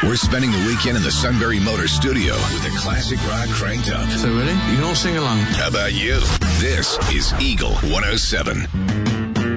We're spending the weekend in the Sunbury Motor Studio with the classic rock cranked up. So ready? You can all sing along. How about you? This is Eagle 107.